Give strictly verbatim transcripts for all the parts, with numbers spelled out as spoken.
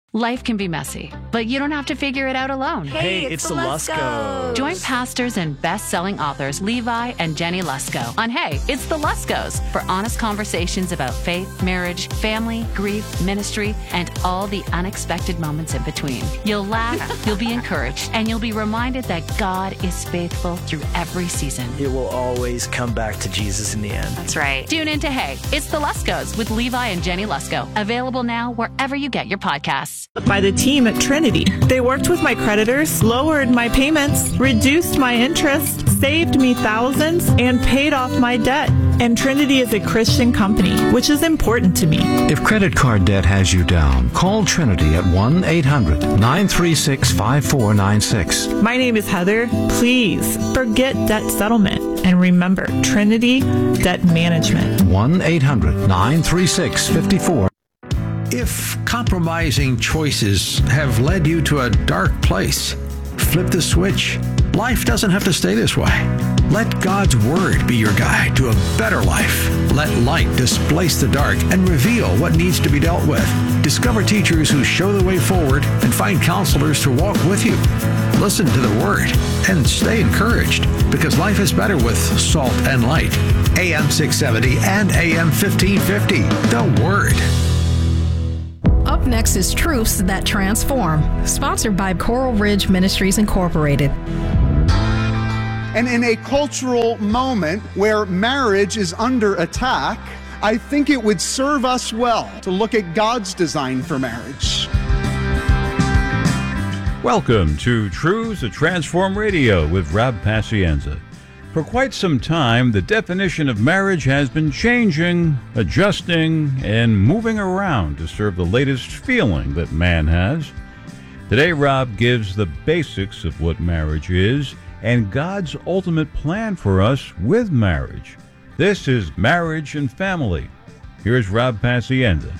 Life can be messy, but you don't have to figure it out alone. Hey, it's, it's the Luskos. Join pastors and best-selling authors Levi and Jenny Lusko on Hey, It's the Luskos for honest conversations about faith, marriage, family, grief, ministry, and all the unexpected moments in between. You'll laugh, you'll be encouraged, and you'll be reminded that God is faithful through every season. It will always come back to Jesus in the end. That's right. Tune into Hey, It's the Luskos with Levi and Jenny Lusko. Available now wherever you get your podcasts. By the team at Trinity. They worked with my creditors, lowered my payments, reduced my interest, saved me thousands, and paid off my debt. And Trinity is a Christian company, which is important to me. If credit card debt has you down, call Trinity at one eight hundred nine three six five four nine six. My name is Heather. Please forget debt settlement and remember Trinity Debt Management. one eight hundred nine three six five four. If compromising choices have led you to a dark place, flip the switch. Life doesn't have to stay this way. Let God's Word be your guide to a better life. Let light displace the dark and reveal what needs to be dealt with. Discover teachers who show the way forward and find counselors to walk with you. Listen to the Word and stay encouraged, because life is better with salt and light. A M six seventy and A M fifteen fifty, The Word. Up next is Truths That Transform, sponsored by Coral Ridge Ministries Incorporated. And in a cultural moment where marriage is under attack, I think it would serve us well to look at God's design for marriage. Welcome to Truths That Transform Radio with Rob Pacienza. For quite some time, the definition of marriage has been changing, adjusting, and moving around to serve the latest feeling that man has. Today, Rob gives the basics of what marriage is and God's ultimate plan for us with marriage. This is Marriage and Family. Here's Rob Pacienza.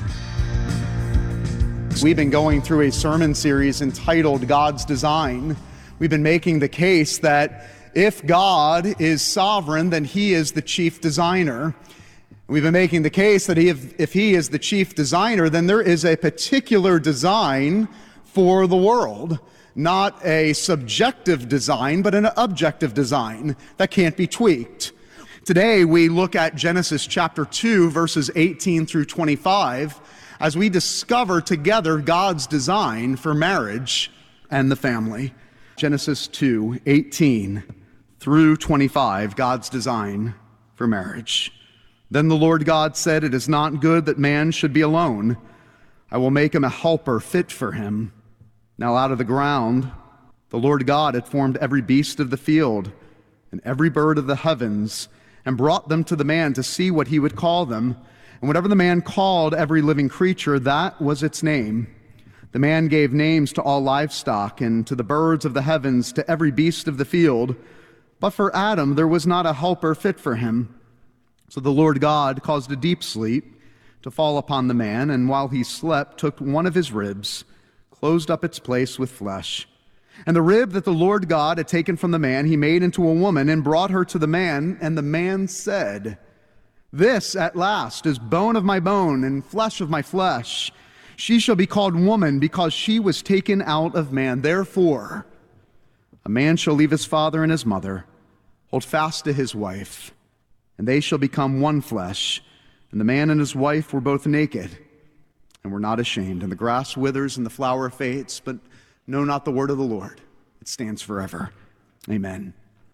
We've been going through a sermon series entitled God's Design. We've been making the case that if God is sovereign, then He is the chief designer. We've been making the case that if, if He is the chief designer, then there is a particular design for the world. Not a subjective design, but an objective design that can't be tweaked. Today, we look at Genesis chapter two, verses eighteen through twenty-five, as we discover together God's design for marriage and the family. Genesis two, eighteen through twenty-five, God's design for marriage. Then the Lord God said, "It is not good that man should be alone. I will make him a helper fit for him." Now out of the ground, the Lord God had formed every beast of the field and every bird of the heavens, and brought them to the man to see what he would call them. And whatever the man called every living creature, that was its name. The man gave names to all livestock, and to the birds of the heavens, to every beast of the field. But for Adam there was not a helper fit for him. So the Lord God caused a deep sleep to fall upon the man, and while he slept, took one of his ribs, closed up its place with flesh. And the rib that the Lord God had taken from the man, he made into a woman and brought her to the man. And the man said, "This at last is bone of my bone and flesh of my flesh. She shall be called woman, because she was taken out of man. Therefore, a man shall leave his father and his mother, hold fast to his wife, and they shall become one flesh. And the man and his wife were both naked, and were not ashamed. And the grass withers and the flower fades, but know not the word of the Lord. It stands forever." Amen.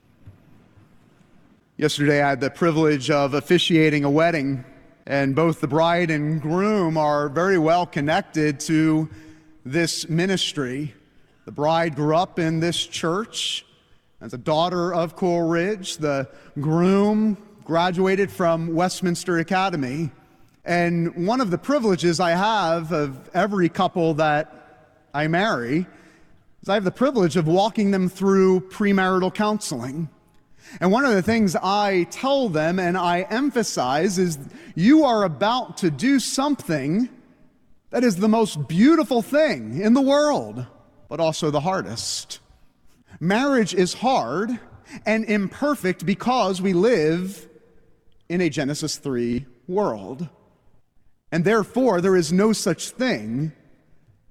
Yesterday I had the privilege of officiating a wedding, and both the bride and groom are very well connected to this ministry. The bride grew up in this church as a daughter of Coral Ridge. The groom graduated from Westminster Academy. And one of the privileges I have of every couple that I marry is I have the privilege of walking them through premarital counseling. And one of the things I tell them and I emphasize is you are about to do something that is the most beautiful thing in the world, but also the hardest. Marriage is hard and imperfect because we live in a Genesis three world. And therefore, there is no such thing